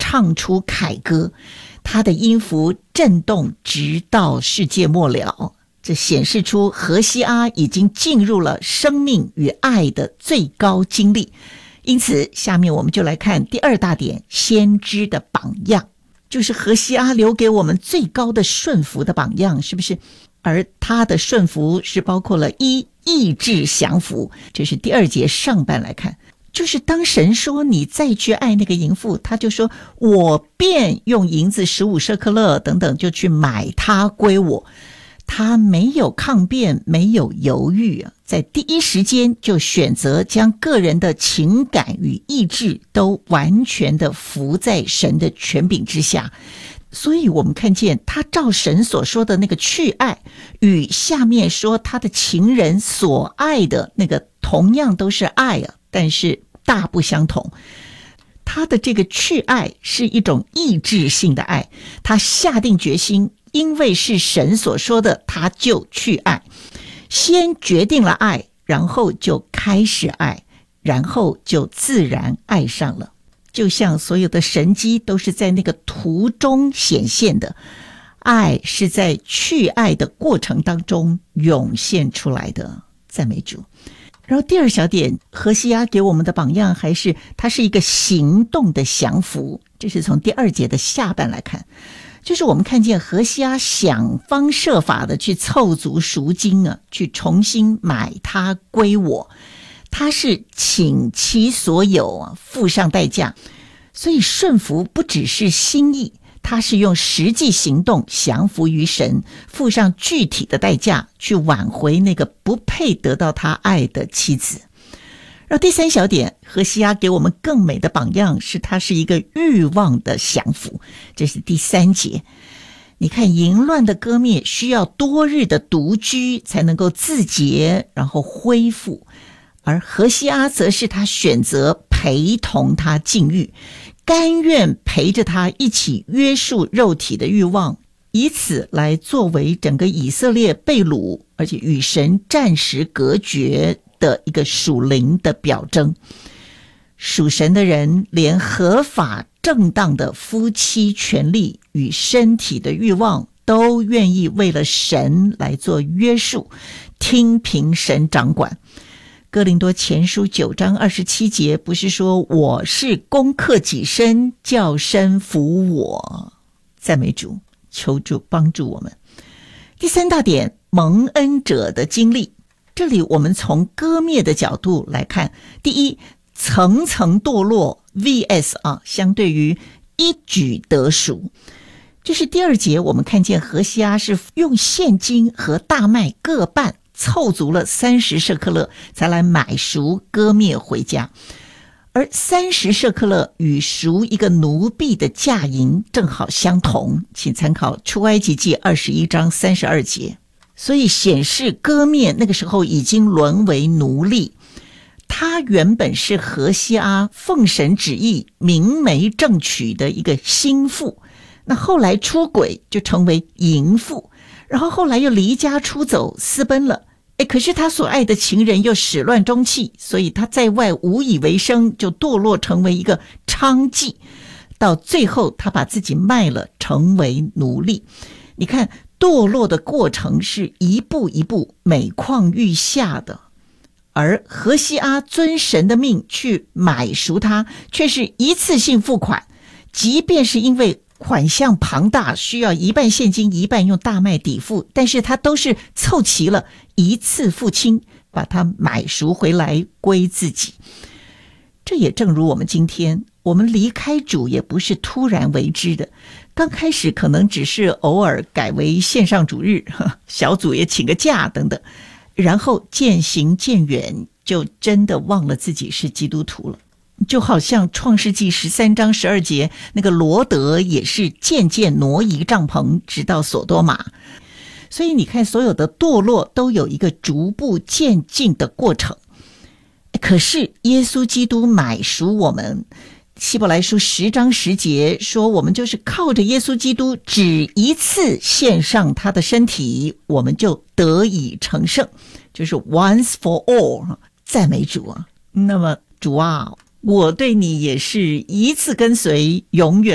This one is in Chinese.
唱出凯歌，他的音符震动直到世界末了。这显示出何西阿已经进入了生命与爱的最高经历。因此下面我们就来看第二大点，先知的榜样，就是何西阿留给我们最高的顺服的榜样，是不是？而他的顺服是包括了一，意志降服，这是第二节上半来看，就是当神说你再去爱那个淫妇，他就说我便用银子15舍客勒等等就去买他归我。他没有抗辩，没有犹豫，在第一时间就选择将个人的情感与意志都完全的服在神的权柄之下。所以我们看见他照神所说的那个去爱，与下面说他的情人所爱的那个同样都是爱啊，但是大不相同。他的这个去爱是一种意志性的爱，他下定决心，因为是神所说的，他就去爱，先决定了爱，然后就开始爱，然后就自然爱上了。就像所有的神迹都是在那个途中显现的，爱是在去爱的过程当中涌现出来的。赞美主。然后第二小点，何西阿给我们的榜样还是他是一个行动的降服，这是从第二节的下半来看，就是我们看见何西阿想方设法的去凑足赎金啊，去重新买他归我，他是倾其所有啊，付上代价。所以顺服不只是心意，他是用实际行动降服于神，付上具体的代价去挽回那个不配得到他爱的妻子。然后第三小点，何西阿给我们更美的榜样是他是一个欲望的降服，这是第三节。你看淫乱的割灭需要多日的独居才能够自洁，然后恢复，而何西阿则是他选择陪同他禁欲，甘愿陪着他一起约束肉体的欲望，以此来作为整个以色列被掳而且与神暂时隔绝的一个属灵的表征。属神的人连合法正当的夫妻权利与身体的欲望都愿意为了神来做约束，听凭神掌管。哥林多前书9章27节不是说我是攻克己身，叫身服我。赞美主，求主帮助我们。第三大点，蒙恩者的经历。这里我们从割灭的角度来看，第一，层层堕落 vs 相对于一举得赎。就是第二节我们看见何西阿是用现金和大麦各半凑足了30舍客勒才来买赎割灭回家，而30舍客勒与赎一个奴婢的价银正好相同，请参考出埃及记21章32节。所以显示割灭那个时候已经沦为奴隶，他原本是何西阿奉神旨意明媒正娶的一个心腹，那后来出轨就成为淫妇，然后后来又离家出走私奔了。可是他所爱的情人又始乱终弃，所以他在外无以为生，就堕落成为一个娼妓，到最后他把自己卖了，成为奴隶。你看堕落的过程是一步一步每况愈下的，而何西阿遵神的命去买赎他，却是一次性付款，即便是因为款项庞大，需要一半现金一半用大麦抵付，但是他都是凑齐了一次付清，把他买赎回来归自己。这也正如我们今天，我们离开主也不是突然为之的，刚开始可能只是偶尔改为线上主日，小组也请个假等等，然后渐行渐远，就真的忘了自己是基督徒了。就好像创世纪13章12节，那个罗德也是渐渐挪移帐篷，直到所多玛。所以你看所有的堕落都有一个逐步渐进的过程。可是耶稣基督买赎我们，希伯来书10章10节说，我们就是靠着耶稣基督只一次献上他的身体，我们就得以成圣，就是 once for all。 赞美主啊。那么主啊，我对你也是一次跟随，永远